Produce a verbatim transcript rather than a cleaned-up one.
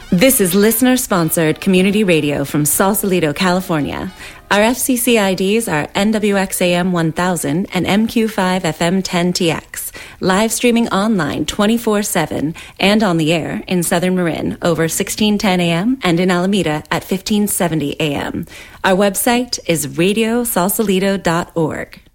This is listener-sponsored community radio from Sausalito, California. Our F C C I Ds are N W X A M one thousand and M Q five F M ten T X. Live streaming online twenty-four seven and on the air in Southern Marin over sixteen ten A M and in Alameda at fifteen seventy A M. Our website is radio sausalito dot org.